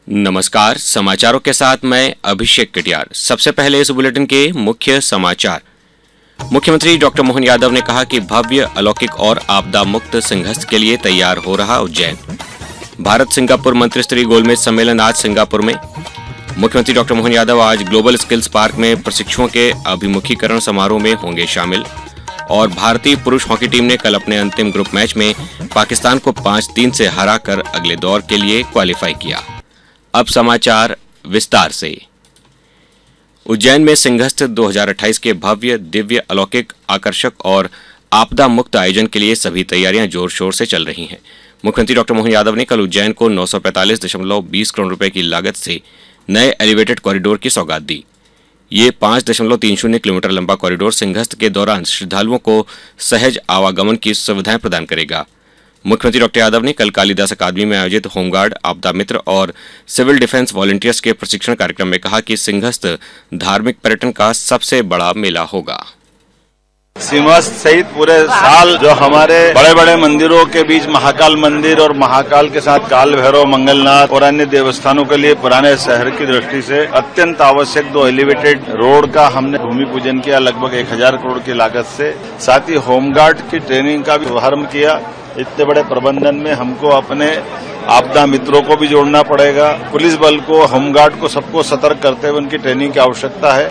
नमस्कार, समाचारों के साथ मैं अभिषेक कटियार। सबसे पहले इस बुलेटिन के मुख्य समाचार। मुख्यमंत्री डॉक्टर मोहन यादव ने कहा कि भव्य, अलौकिक और आपदा मुक्त सिंहस्थ के लिए तैयार हो रहा उज्जैन। भारत सिंगापुर मंत्रिस्तरीय गोलमेज सम्मेलन आज सिंगापुर में। मुख्यमंत्री डॉक्टर मोहन यादव आज ग्लोबल स्किल्स पार्क में प्रशिक्षुओं के अभिमुखीकरण समारोह में होंगे शामिल। और भारतीय पुरुष हॉकी टीम ने कल अपने अंतिम ग्रुप मैच में पाकिस्तान को 5-3 से हराकर अगले दौर के लिए क्वालिफाई किया। अब समाचार विस्तार से। उज्जैन में सिंहस्थ 2028 के भव्य, दिव्य, अलौकिक, आकर्षक और आपदा मुक्त आयोजन के लिए सभी तैयारियां जोर शोर से चल रही हैं। मुख्यमंत्री डॉक्टर मोहन यादव ने कल उज्जैन को 945.20 करोड़ रुपए की लागत से नए एलिवेटेड कॉरिडोर की सौगात दी। ये 5.30 किलोमीटर लंबा कॉरिडोर सिंहस्थ के दौरान श्रद्धालुओं को सहज आवागमन की सुविधाएं प्रदान करेगा। मुख्यमंत्री डॉक्टर यादव ने कल कालिदास अकादमी में आयोजित होमगार्ड, आपदा मित्र और सिविल डिफेंस वॉलंटियर्स के प्रशिक्षण कार्यक्रम में कहा कि सिंहस्थ धार्मिक पर्यटन का सबसे बड़ा मेला होगा। सिंहस्थ सहित पूरे साल जो हमारे बड़े बड़े मंदिरों के बीच महाकाल मंदिर और महाकाल के साथ काल भैरव, मंगलनाथ और अन्य देवस्थानों के लिए पुराने शहर की दृष्टि से अत्यंत आवश्यक 2 एलिवेटेड रोड का हमने भूमि पूजन किया लगभग 1000 करोड़ की लागत से। साथ ही होमगार्ड की ट्रेनिंग का भी शुभारंभ किया। इतने बड़े प्रबंधन में हमको अपने आपदा मित्रों को भी जोड़ना पड़ेगा। पुलिस बल को, होमगार्ड को, सबको सतर्क करते हुए उनकी ट्रेनिंग की आवश्यकता है।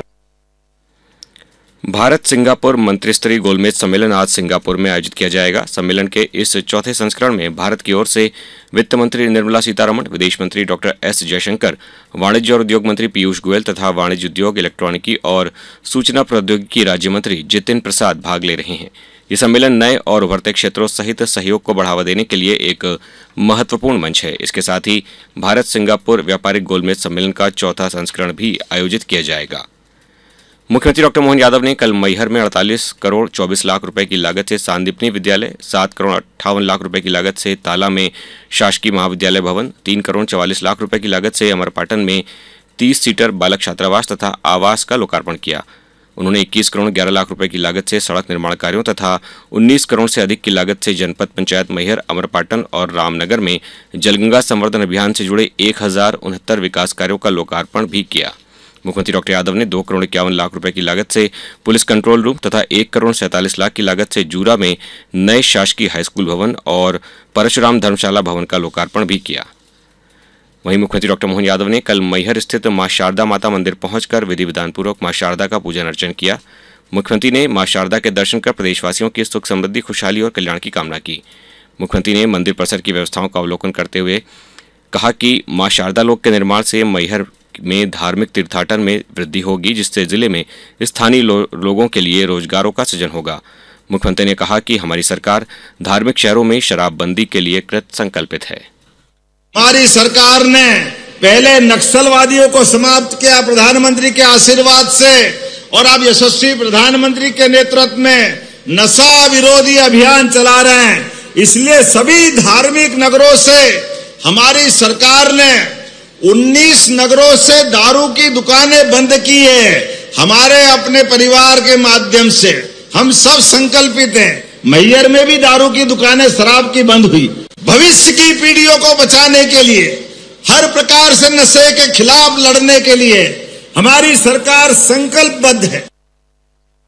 भारत सिंगापुर मंत्रिस्तरीय गोलमेज सम्मेलन आज सिंगापुर में आयोजित किया जाएगा। सम्मेलन के इस चौथे संस्करण में भारत की ओर से वित्त मंत्री निर्मला सीतारमण, विदेश मंत्री डॉक्टर एस जयशंकर, वाणिज्य और उद्योग मंत्री पीयूष गोयल तथा वाणिज्य उद्योग, इलेक्ट्रॉनिकी और सूचना प्रौद्योगिकी राज्य मंत्री जितिन प्रसाद भाग ले रहे हैं। ये सम्मेलन नए और उभरते क्षेत्रों सहित सहयोग को बढ़ावा देने के लिए एक महत्वपूर्ण मंच है। इसके साथ ही भारत सिंगापुर व्यापारिक गोलमेज सम्मेलन का चौथा संस्करण भी आयोजित किया जाएगा। मुख्यमंत्री डॉक्टर मोहन यादव ने कल मैहर में 48 करोड़ 24 लाख रुपए की लागत से सांदीपनी विद्यालय, 7 करोड़ 58 लाख रुपए की लागत से ताला में शासकीय महाविद्यालय भवन, 3 करोड़ 44 लाख रुपए की लागत से अमरपाटन में 30 सीटर बालक छात्रावास तथा आवास का लोकार्पण किया। उन्होंने 21 करोड़ 11 लाख रुपए की लागत से सड़क निर्माण कार्यों तथा 19 करोड़ से अधिक की लागत से जनपद पंचायत मैहर, अमरपाटन और रामनगर में जलगंगा संवर्धन अभियान से जुड़े 1069 विकास कार्यों का लोकार्पण भी किया। मुख्यमंत्री डॉक्टर यादव ने 2 करोड़ 51 लाख रुपए की लागत से पुलिस कंट्रोल रूम तथा 1 करोड़ 47 लाख की लागत से जूरा में नए शासकीय हाईस्कूल भवन और परशुराम धर्मशाला भवन का लोकार्पण भी किया। वहीं मुख्यमंत्री डॉक्टर मोहन यादव ने कल मैहर स्थित मां शारदा माता मंदिर पहुंचकर विधि विधान पूर्वक मां शारदा का पूजन अर्चन किया। मुख्यमंत्री ने मां शारदा के दर्शन कर प्रदेशवासियों की सुख समृद्धि, खुशहाली और कल्याण की कामना की। मुख्यमंत्री ने मंदिर परिसर की व्यवस्थाओं का अवलोकन करते हुए कहा कि मां शारदा लोक के निर्माण से मैहर में धार्मिक तीर्थाटन में वृद्धि होगी, जिससे जिले में स्थानीय लोगों के लिए रोजगारों का सृजन होगा। मुख्यमंत्री ने कहा कि हमारी सरकार धार्मिक शहरों में शराबबंदी के लिए कृत संकल्पित है। हमारी सरकार ने पहले नक्सलवादियों को समाप्त किया प्रधानमंत्री के आशीर्वाद से, और अब यशस्वी प्रधानमंत्री के नेतृत्व में नशा विरोधी अभियान चला रहे हैं। इसलिए सभी धार्मिक नगरों से हमारी सरकार ने 19 नगरों से दारू की दुकानें बंद की है। हमारे अपने परिवार के माध्यम से हम सब संकल्पित हैं। मैहर में भी दारू की दुकानें, शराब की बंद हुई। भविष्य की पीढ़ियों को बचाने के लिए, हर प्रकार से नशे के खिलाफ लड़ने के लिए हमारी सरकार संकल्पबद्ध है।